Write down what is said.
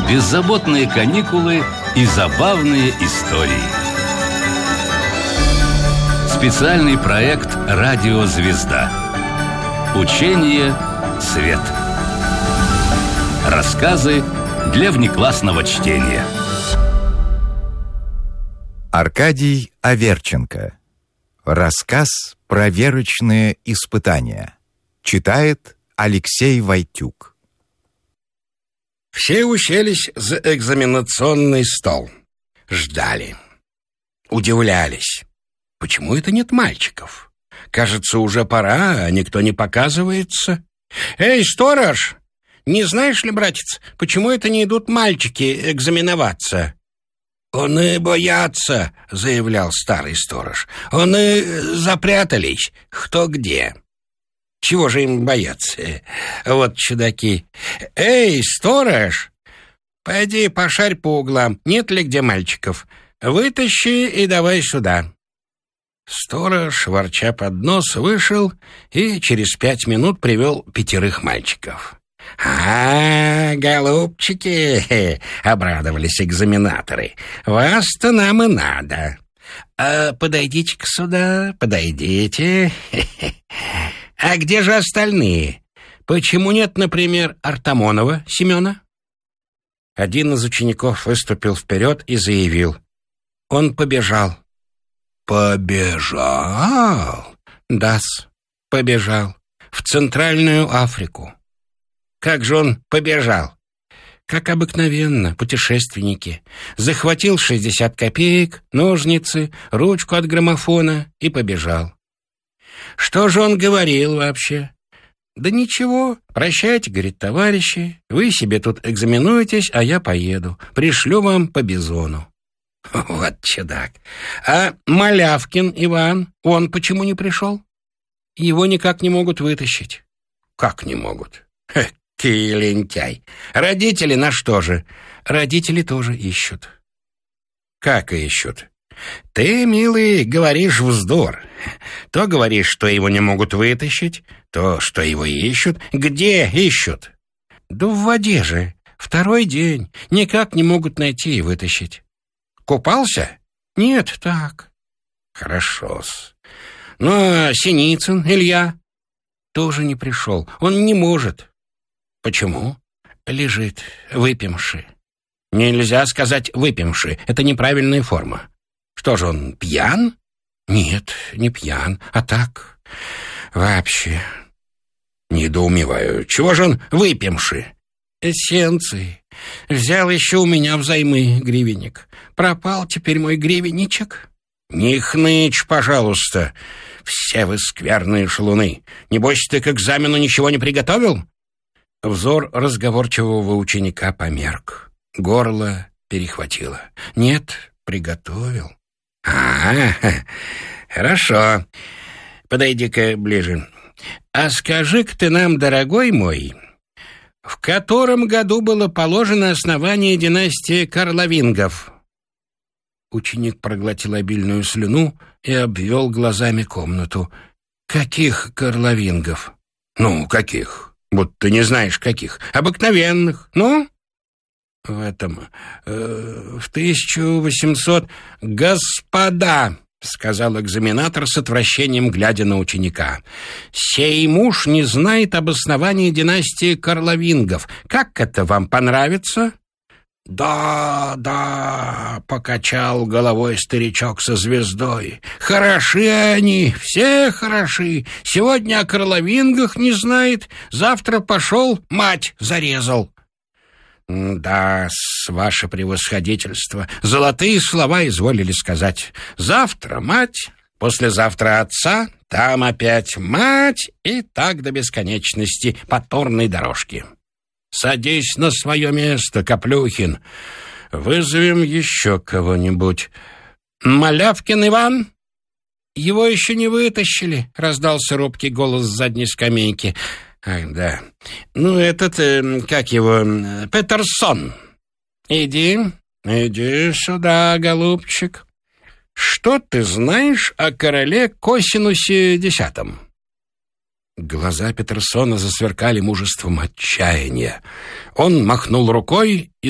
беззаботные каникулы и забавные истории. Специальный проект «Радиозвезда». Учение «Свет». Рассказы для внеклассного чтения. Аркадий Аверченко. Рассказ про верочные испытания. Читает Алексей Войтюк. Все уселись за экзаменационный стол. Ждали. Удивлялись. Почему это нет мальчиков? Кажется, уже пора, а никто не показывается. «Эй, сторож! Не знаешь ли, братец, почему это не идут мальчики экзаменоваться?» «Они боятся», — заявлял старый сторож. «Они запрятались, кто где». «Чего же им бояться? Вот чудаки. Эй, сторож, пойди пошарь по углам, нет ли где мальчиков. Вытащи и давай сюда». Сторож, ворча под нос, вышел и через 5 минут привел 5 мальчиков. Голубчики!» — обрадовались экзаменаторы. «Вас-то нам и надо. Подойдите-ка сюда, подойдите. А где же остальные? Почему нет, например, Артамонова Семена?» Один из учеников выступил вперед и заявил: «Он побежал». «Побежал?» «Да-с, побежал. В Центральную Африку». «Как же он побежал?» «Как обыкновенно, путешественники. Захватил 60 копеек, ножницы, ручку от граммофона и побежал». «Что же он говорил вообще?» «Да ничего. Прощайте, — говорит, — товарищи. Вы себе тут экзаменуетесь, а я поеду. Пришлю вам по бизону». Вот чудак. А Малявкин Иван, он почему не пришел? Его никак не могут вытащить. Как не могут? Ты лентяй. Родители на что же? Родители тоже ищут. Как ищут? Ты, милый, говоришь вздор. То говоришь, что его не могут вытащить, то, что его ищут. Где ищут? Да в воде же. 2-й день. Никак не могут найти и вытащить. Купался? Нет, так. Хорошо-с. Ну, а Синицын Илья тоже не пришел. Он не может. Почему? Лежит, выпивши. Нельзя сказать выпивши. Это неправильная форма. Что же, он пьян? Нет, не пьян, а так. Вообще. Недоумеваю. Чего же он выпивши? Эссенции. Взял еще у меня взаймы гривенник. Пропал теперь мой гривенничек. Не хнычь, пожалуйста. Все вы скверные шалуны. Небось, ты к экзамену ничего не приготовил? Взор разговорчивого ученика померк. Горло перехватило. Нет, приготовил. Хорошо. Подойди-ка ближе. А скажи-ка ты нам, дорогой мой, в котором году было положено основание династии Карловингов? Ученик проглотил обильную слюну и обвел глазами комнату. Каких Карловингов? Ну, каких? Будто не знаешь, каких. Обыкновенных. Ну? В 1800... Господа! — сказал экзаменатор с отвращением, глядя на ученика. «Сей муж не знает об основании династии Карловингов. Как это вам понравится?» «Да, — покачал головой старичок со звездой, — хороши они, все хороши. Сегодня о Карловингах не знает, завтра пошел, мать зарезал». «Да, ваше превосходительство, золотые слова изволили сказать. Завтра мать, послезавтра отца, там опять мать, и так до бесконечности по торной дорожке. Садись на свое место, Каплюхин. Вызовем еще кого-нибудь. Малявкин Иван?» «Его еще не вытащили», — раздался робкий голос с задней скамейки. «Ах, да. Ну, этот, как его, Петерсон. Иди сюда, голубчик. Что ты знаешь о короле Косинусе X?» Глаза Петерсона засверкали мужеством отчаяния. Он махнул рукой и